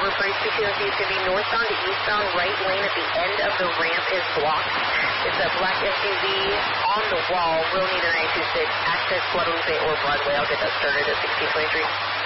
Over Price 220 is going to be northbound to eastbound. Right lane at the end of the ramp is blocked. It's a black SUV on the wall. We'll need a 926 access Guadalupe or Broadway. I'll get that started at 1623.